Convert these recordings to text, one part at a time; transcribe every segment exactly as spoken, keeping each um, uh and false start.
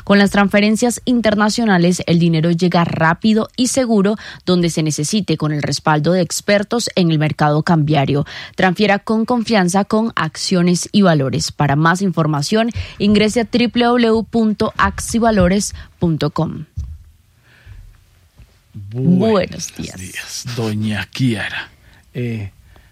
Con las transferencias internacionales, el dinero llega rápido y seguro donde se necesite, con el respaldo de expertos en el mercado cambiario. Transfiera con confianza con Acciones y Valores. Para más información, ingrese a doble u doble u doble u punto axivalores punto com. Buenos, Buenos días. días, doña Kiara. Eh,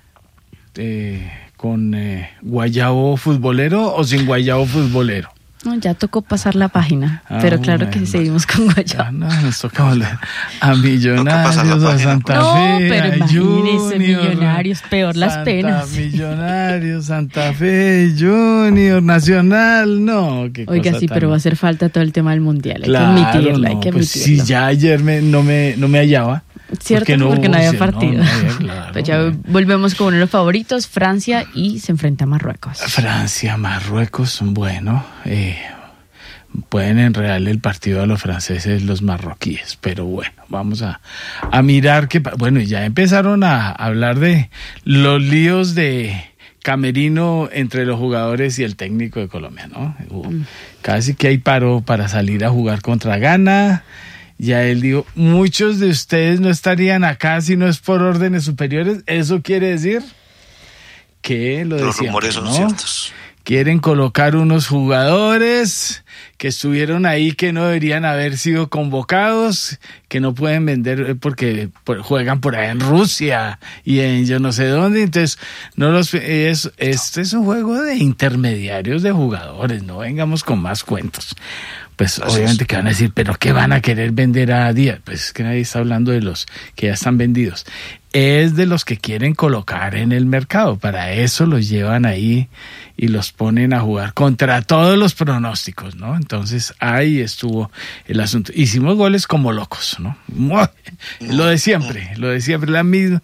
eh, ¿Con eh, guayabo futbolero o sin guayabo futbolero? No, ya tocó pasar la página, Ah, pero claro bueno, que seguimos con guayabo. Ya, no, nos toca volver a Millonarios, a Santa no, Fe, pero a imagínese, Junior, Millonarios, peor las Santa penas. Millonarios, Santa Fe, Junior, Nacional, no, qué Oiga, cosa sí, tan- pero va a hacer falta todo el tema del mundial, hay Claro, que admitirlo, no, hay que pues admitirlo. si ya ayer me, no, me, no me hallaba. Cierto, porque no, porque no hubo- había sí, partido. no, no había, claro, Pues ya no. volvemos con uno de los favoritos, Francia, y se enfrenta a Marruecos. Francia, Marruecos, bueno, eh, pueden enredarle el partido a los franceses, los marroquíes, pero bueno, vamos a, a mirar que, bueno, ya empezaron a hablar de los líos de camerino entre los jugadores y el técnico de Colombia, ¿no? Hubo- Mm. Casi que hay paro para salir a jugar contra Ghana. Ya él dijo, muchos de ustedes no estarían acá si no es por órdenes superiores. Eso quiere decir que lo Los decían, rumores son ¿no? ciertos. Quieren colocar unos jugadores que estuvieron ahí que no deberían haber sido convocados, que no pueden vender porque juegan por ahí en Rusia y en yo no sé dónde. Entonces, no los es, este es un juego de intermediarios de jugadores, no vengamos con más cuentos. Pues Así obviamente es. que van a decir, pero ¿qué van a querer vender a Díaz? Pues es que nadie está hablando de los que ya están vendidos. Es de los que quieren colocar en el mercado. Para eso los llevan ahí y los ponen a jugar contra todos los pronósticos, ¿no? Entonces ahí estuvo el asunto. Hicimos goles como locos, ¿no? Lo de siempre, lo de siempre, la misma.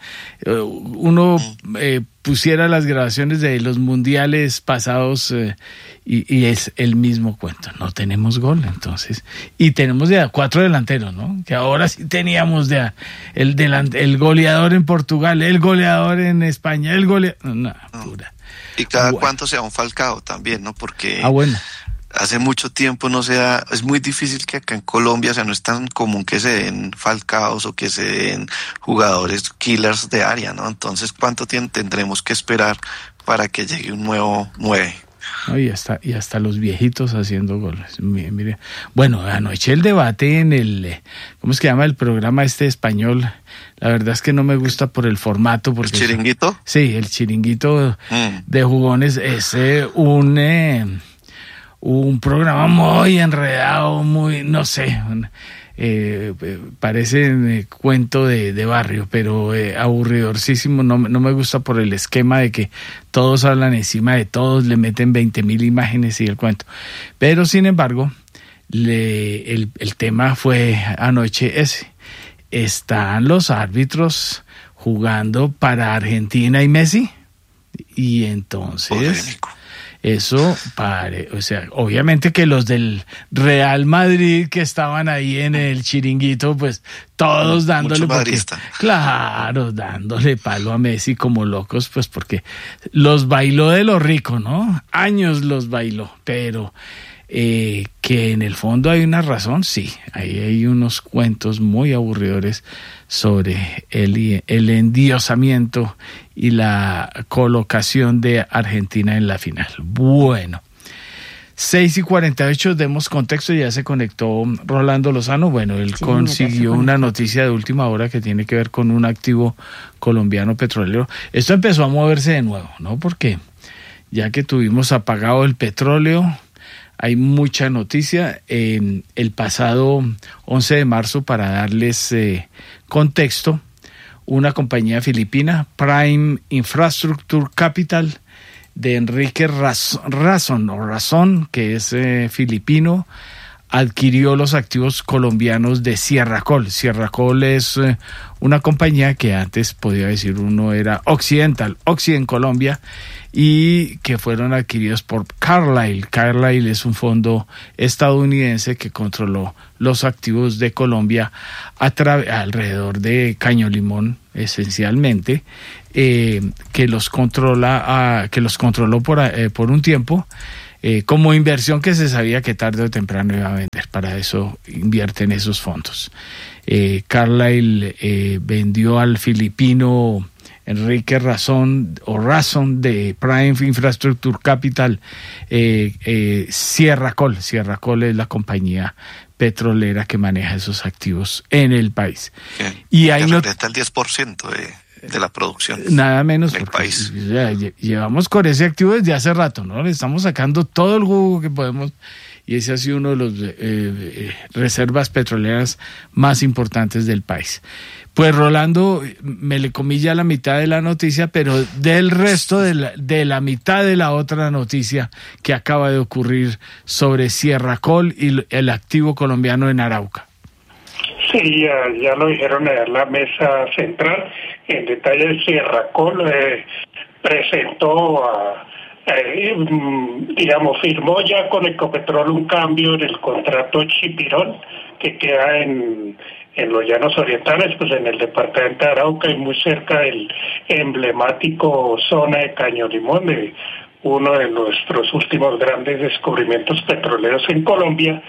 Uno eh, pusiera las grabaciones de los mundiales pasados eh, y, y es el mismo cuento. No tenemos gol, entonces. Y tenemos de a cuatro delanteros, ¿no? Que ahora sí teníamos de a, el, delant, el goleador en Portugal, el goleador en España, el goleador... No, pura. Y cada Bueno. cuánto sea un Falcao también, ¿no? Porque Ah, bueno. hace mucho tiempo no se da, es muy difícil que acá en Colombia, o sea, no es tan común que se den Falcaos o que se den jugadores killers de área, ¿no? Entonces, ¿cuánto tiempo tendremos que esperar para que llegue un nuevo nueve? No, y hasta y hasta los viejitos haciendo goles. Mire, mire. Bueno, anoche el debate en el, ¿cómo es que llama el programa este español? La verdad es que no me gusta por el formato. Porque ¿El chiringuito? Sí, el chiringuito Mm. de jugones es eh, un eh, un programa muy enredado, muy, no sé, un, eh, parece eh, cuento de, de barrio, pero eh, aburridorcísimo. No, no me gusta por el esquema de que todos hablan encima de todos, le meten veinte mil imágenes y el cuento. Pero sin embargo, le, el, el tema fue anoche ese. Están los árbitros jugando para Argentina y Messi, y entonces... Polémico. Eso, pare, o sea, obviamente que los del Real Madrid que estaban ahí en el chiringuito, pues todos dándole, Mucho porque, madridista. claro, dándole palo a Messi como locos, pues porque los bailó de lo rico, ¿no? Años los bailó, pero eh, que en el fondo hay una razón, sí, ahí hay unos cuentos muy aburridores sobre el, el endiosamiento y la colocación de Argentina en la final. Bueno, seis y cuarenta y ocho, demos contexto, ya se conectó Rolando Lozano. Bueno, él Sí, consiguió una noticia de última hora que tiene que ver con un activo colombiano petrolero. Esto empezó a moverse de nuevo, ¿no? Porque ya que tuvimos apagado el petróleo, hay mucha noticia. Eh, el pasado once de marzo, para darles eh, contexto, una compañía filipina, Prime Infrastructure Capital, de Enrique Razón, o Razón, que es eh, filipino, adquirió los activos colombianos de Sierracol. Sierracol es eh, una compañía que antes podía decir uno era Occidental, Occident Colombia, y que fueron adquiridos por Carlyle. Carlyle es un fondo estadounidense que controló los activos de Colombia a tra- alrededor de Caño Limón, esencialmente, eh, que los controla, uh, que los controló por, eh, por un tiempo. eh, como inversión que se sabía que tarde o temprano iba a vender. Para eso invierten esos fondos. Eh, Carlyle eh, vendió al filipino Enrique Razón o Razón de Prime Infrastructure Capital eh, eh, Sierra Col. Sierra Col es la compañía petrolera que maneja esos activos en el país. Que, y ahí que no representa el diez por ciento de, de la producción. Nada menos del país. Ya, llevamos con ese activo desde hace rato, ¿no? Le estamos sacando todo el jugo que podemos. Y ese ha sido uno de los eh, eh, reservas petroleras más importantes del país. Pues Rolando, me le comilla la mitad de la noticia, pero del resto de la, de la mitad de la otra noticia que acaba de ocurrir sobre Sierra Col y el activo colombiano en Arauca. Sí, ya, ya lo dijeron en la mesa central. En detalle, Sierra Col eh, presentó a... Eh, digamos, firmó ya con Ecopetrol un cambio en el contrato Chipirón, que queda en, en los Llanos Orientales, pues en el departamento de Arauca y muy cerca del emblemático zona de Caño Limón, de uno de nuestros últimos grandes descubrimientos petroleros en Colombia.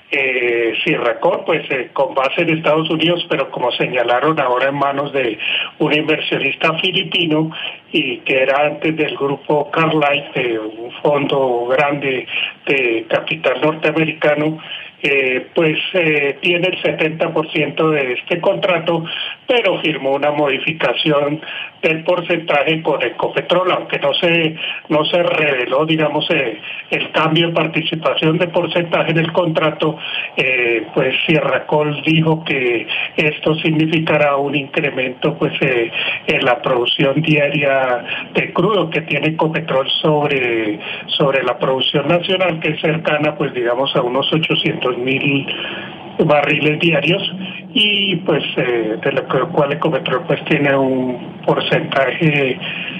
Eh, Sierra Col, pues eh, con base en Estados Unidos, pero como señalaron ahora en manos de un inversionista filipino y que era antes del grupo Carlyle, de un fondo grande de capital norteamericano, eh, pues eh, tiene el setenta por ciento de este contrato, pero firmó una modificación del porcentaje con Ecopetrol, aunque no se no se reveló, digamos, eh, el cambio de participación de porcentaje en el contrato. Eh, pues Sierra Col dijo que esto significará un incremento pues eh, en la producción diaria de crudo que tiene Ecopetrol sobre sobre la producción nacional, que es cercana pues digamos a unos ochocientos mil barriles diarios, y pues eh, de lo cual Ecopetrol pues tiene un porcentaje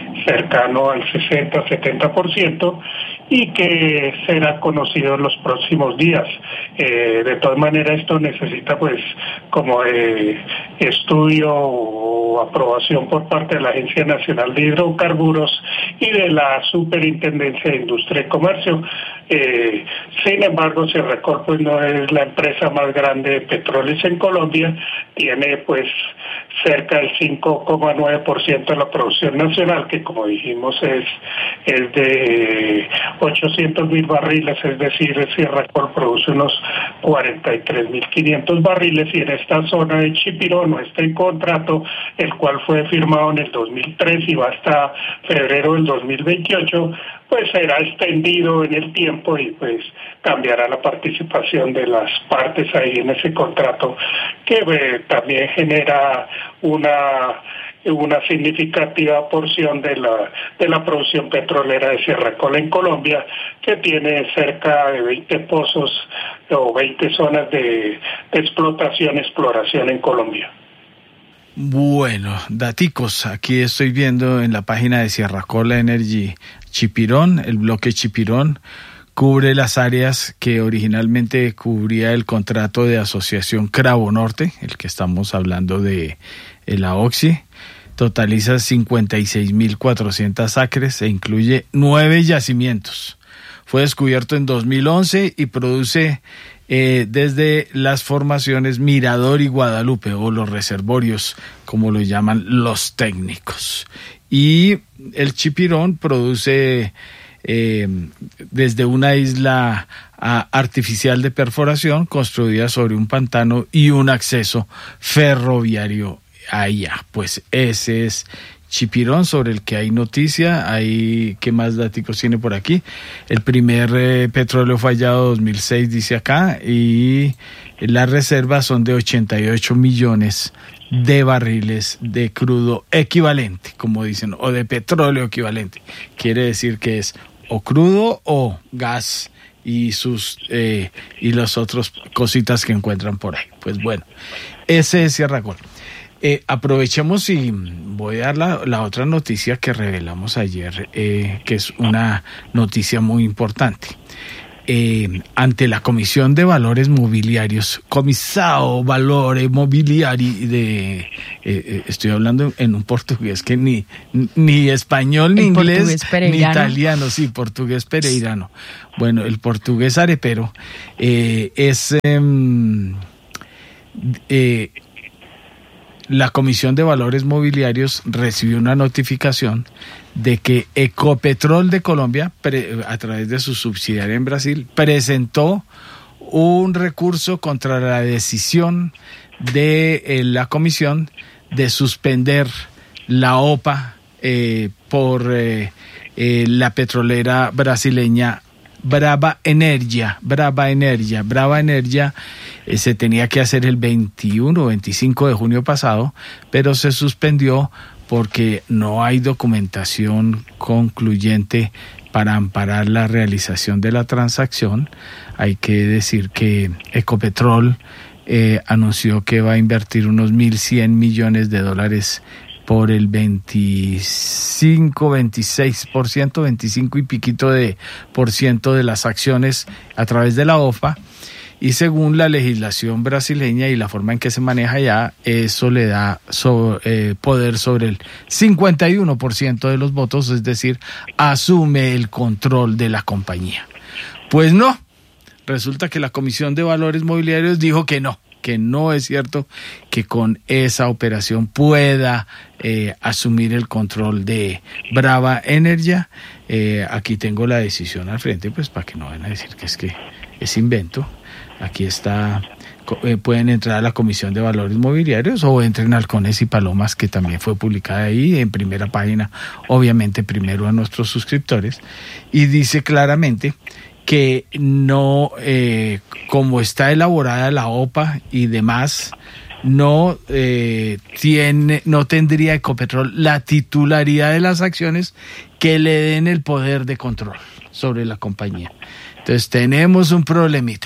cercano al sesenta a setenta por ciento y que será conocido en los próximos días. Eh, de todas maneras, esto necesita pues como eh, estudio o aprobación por parte de la Agencia Nacional de Hidrocarburos y de la Superintendencia de Industria y Comercio. Eh, sin embargo, Sierra Col pues no es la empresa más grande de petróleos en Colombia, tiene pues cerca del cinco coma nueve por ciento de la producción nacional, que como dijimos es, es de ochocientos mil barriles, es decir, Sierra Col produce unos cuarenta y tres mil quinientos barriles, y en esta zona de Chipirón, este contrato, el cual fue firmado en el dos mil tres y va hasta febrero del dos mil veintiocho, pues será extendido en el tiempo y pues cambiará la participación de las partes ahí en ese contrato, que eh, también genera una una significativa porción de la de la producción petrolera de Sierra Col en Colombia, que tiene cerca de veinte pozos o veinte zonas de, de explotación y exploración en Colombia. Bueno, daticos, aquí estoy viendo en la página de Sierra Col Energy Chipirón, el bloque Chipirón cubre las áreas que originalmente cubría el contrato de asociación Cravo Norte, el que estamos hablando de la Oxy, totaliza cincuenta y seis mil cuatrocientos acres e incluye nueve yacimientos. Fue descubierto en dos mil once y produce eh, desde las formaciones Mirador y Guadalupe, o los reservorios, como lo llaman los técnicos. Y el Chipirón produce eh, desde una isla a, artificial de perforación construida sobre un pantano y un acceso ferroviario allá. Pues ese es Chipirón, sobre el que hay noticia. Hay, ¿qué más datos tiene por aquí? El primer eh, petróleo fue hallado dos mil seis, dice acá, y las reservas son de ochenta y ocho millones de barriles de crudo equivalente, como dicen, o de petróleo equivalente. Quiere decir que es o crudo o gas y sus eh, y las otras cositas que encuentran por ahí. Pues bueno, ese es Sierra Col. Eh, aprovechemos y voy a dar la, la otra noticia que revelamos ayer, eh, que es una noticia muy importante. eh, ante la Comisión de Valores Mobiliarios, Comisao Valore Mobiliari de, eh, eh, estoy hablando en un portugués que ni, ni español, ni el inglés, ni italiano, sí, portugués pereirano. Bueno, el portugués arepero eh, es... Eh, eh, la Comisión de Valores Mobiliarios recibió una notificación de que Ecopetrol de Colombia, pre, a través de su subsidiaria en Brasil, presentó un recurso contra la decisión de eh, la comisión de suspender la O P A eh, por eh, eh, la petrolera brasileña Brava Energia, Brava Energia, Brava Energia eh, se tenía que hacer el veintiuno o veinticinco de junio pasado, pero se suspendió porque no hay documentación concluyente para amparar la realización de la transacción. Hay que decir que Ecopetrol eh, anunció que va a invertir unos mil cien millones de dólares por el veinticinco, veintiséis por ciento, veinticinco y piquito de por ciento de las acciones a través de la O P A, y según la legislación brasileña y la forma en que se maneja ya, eso le da so, eh, poder sobre el cincuenta y uno por ciento de los votos, es decir, asume el control de la compañía. Pues no, resulta que la Comisión de Valores Mobiliarios dijo que no, que no es cierto que con esa operación pueda eh, asumir el control de Brava Energia. Eh, aquí tengo la decisión al frente, pues para que no vayan a decir que es que es invento. Aquí está, eh, pueden entrar a la Comisión de Valores Mobiliarios o entren a Halcones y Palomas, que también fue publicada ahí en primera página, obviamente primero a nuestros suscriptores, y dice claramente que no, eh, como está elaborada la O P A y demás, no eh, tiene, no tendría Ecopetrol la titularidad de las acciones que le den el poder de control sobre la compañía. Entonces tenemos un problemita.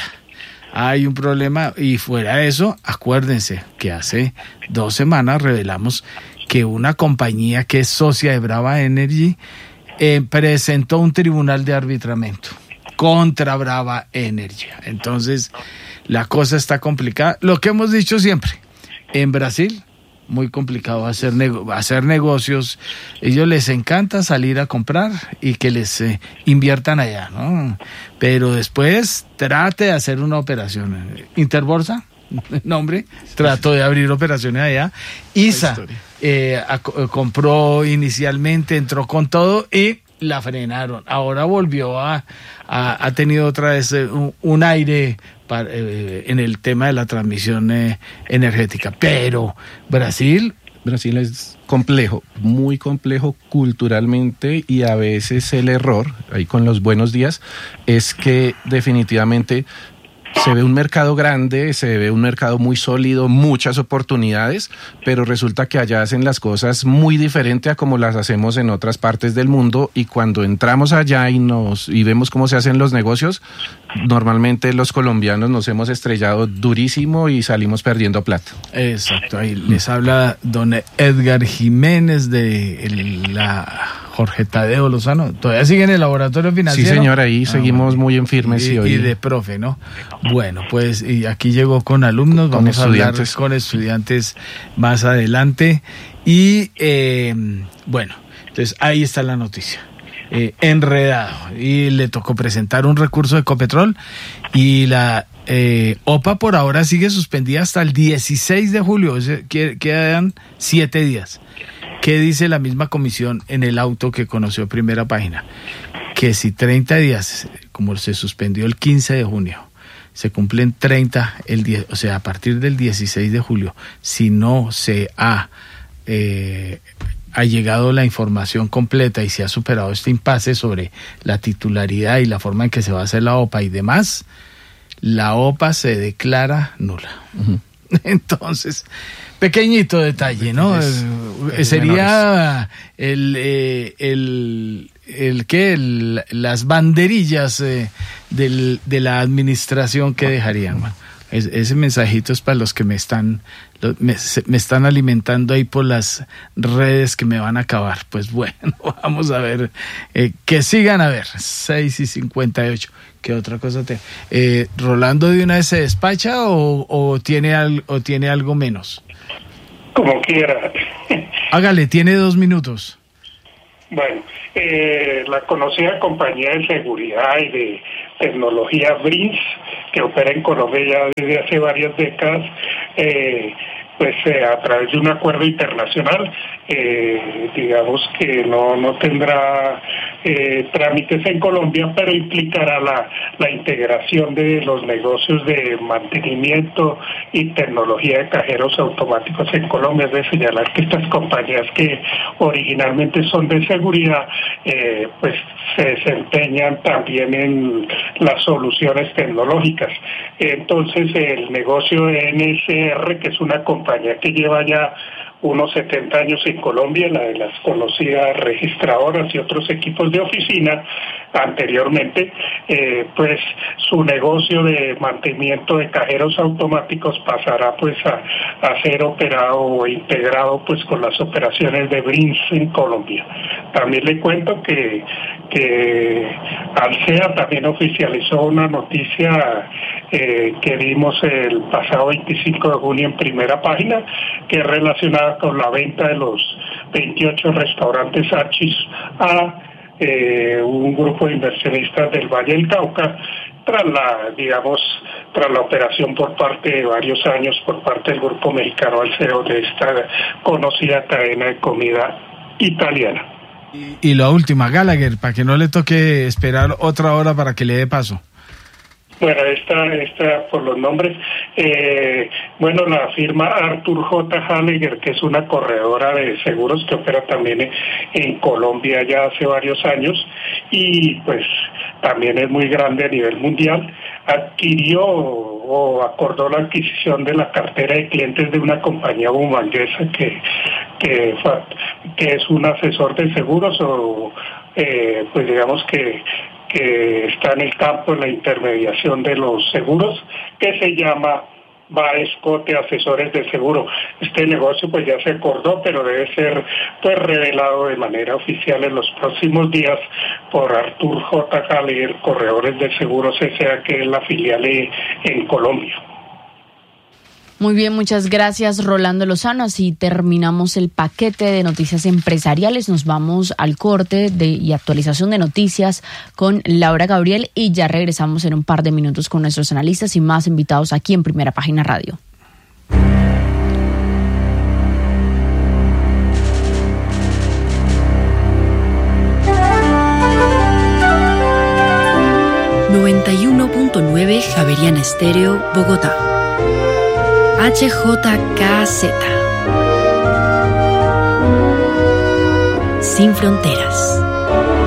Hay un problema, y fuera de eso, acuérdense que hace dos semanas revelamos que una compañía que es socia de Brava Energy eh, presentó un tribunal de arbitramiento contra Brava Energy. Entonces, la cosa está complicada. Lo que hemos dicho siempre, en Brasil, muy complicado hacer, nego- hacer negocios. Ellos les encanta salir a comprar y que les eh, inviertan allá, ¿no? Pero después trate de hacer una operación. Interbolsa, nombre, trató de abrir operaciones allá. I S A eh, a, a, compró inicialmente, entró con todo y la frenaron. Ahora volvió a, a ha tenido otra vez eh, un, un aire para, eh, en el tema de la transmisión eh, energética. Pero Brasil... Brasil es complejo, muy complejo culturalmente, y a veces el error, ahí con los buenos días, es que definitivamente se ve un mercado grande, se ve un mercado muy sólido, muchas oportunidades, pero resulta que allá hacen las cosas muy diferente a como las hacemos en otras partes del mundo, y cuando entramos allá y nos y vemos cómo se hacen los negocios, normalmente los colombianos nos hemos estrellado durísimo y salimos perdiendo plata. Exacto, ahí les habla don Edgar Jiménez de el, la Jorge Tadeo Lozano. ¿Todavía sigue en el laboratorio financiero? Sí, señor, ahí ah, seguimos bueno. muy en firmes. Y, y, hoy... y de profe, ¿no? Bueno, pues y aquí llegó con alumnos, con vamos a hablar con estudiantes más adelante. Y eh, bueno, entonces ahí está la noticia. Eh, enredado. Y le tocó presentar un recurso de Ecopetrol, y la eh, O P A por ahora sigue suspendida hasta el dieciséis de julio, o sea, quedan siete días. ¿Qué dice la misma comisión en el auto que conoció Primera Página? Que si treinta días, como se suspendió el quince de junio, se cumplen treinta, el diez, o sea, a partir del dieciséis de julio, si no se ha, eh, ha llegado la información completa y se ha superado este impasse sobre la titularidad y la forma en que se va a hacer la O P A y demás, la O P A se declara nula. Uh-huh. Entonces, pequeñito detalle, ¿no? Eh, sería el, eh, el, el que el, las banderillas eh, del, de la administración que dejarían. Bueno, es, ese mensajito es para los que me están lo, me, se, me están alimentando ahí por las redes que me van a acabar. Pues bueno, vamos a ver, eh, que sigan a ver, seis y cincuenta y ocho. ¿Qué otra cosa te... Eh, ¿Rolando de una vez se despacha o, o, tiene al, o tiene algo menos? Como quiera. Hágale, tiene dos minutos. Bueno, eh, la conocida compañía de seguridad y de tecnología Brink's, que opera en Colombia ya desde hace varias décadas, eh, pues eh, a través de un acuerdo internacional, eh, digamos que no, no tendrá eh, trámites en Colombia, pero implicará la, la integración de los negocios de mantenimiento y tecnología de cajeros automáticos en Colombia. Es de señalar que estas compañías que originalmente son de seguridad, eh, pues se desempeñan también en las soluciones tecnológicas. Entonces el negocio de N S R, que es una compañía que lleva ya unos setenta años en Colombia, la de las conocidas registradoras y otros equipos de oficina anteriormente, eh, pues su negocio de mantenimiento de cajeros automáticos pasará pues a, a ser operado o integrado pues con las operaciones de Brink's en Colombia. También le cuento que, que Alsea también oficializó una noticia eh, que vimos el pasado veinticinco de junio en primera página, que es relacionada con la venta de los veintiocho restaurantes Hachís a eh, un grupo de inversionistas del Valle del Cauca, tras la, digamos, tras la operación por parte de varios años por parte del grupo mexicano Alsea de esta conocida cadena de comida italiana. Y, y la última, Gallagher, para que no le toque esperar otra hora para que le dé paso. Bueno, esta, esta por los nombres, eh, bueno, la firma Arthur J. Gallagher, que es una corredora de seguros que opera también en, en Colombia ya hace varios años y pues también es muy grande a nivel mundial, adquirió o acordó la adquisición de la cartera de clientes de una compañía bumanguesa que, que, que es un asesor de seguros o eh, pues digamos que que está en el campo de la intermediación de los seguros, que se llama Baescote Asesores de Seguro. Este negocio pues ya se acordó, pero debe ser pues revelado de manera oficial en los próximos días por Arthur J. Gallagher, Corredores de Seguros S A, que es la filial en Colombia. Muy bien, muchas gracias, Rolando Lozano. Así terminamos el paquete de noticias empresariales. Nos vamos al corte de, y actualización de noticias con Laura Gabriel y ya regresamos en un par de minutos con nuestros analistas y más invitados aquí en Primera Página Radio. noventa y uno punto nueve Javeriana Estéreo, Bogotá. H J K Z. Sin fronteras.